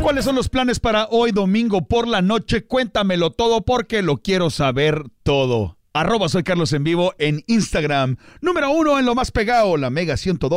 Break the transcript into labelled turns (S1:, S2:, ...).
S1: ¿Cuáles son los planes para hoy domingo por la noche? Cuéntamelo todo porque lo quiero saber todo. @soy Carlos en vivo en Instagram. Número 1 en lo más pegado, la Mega 102.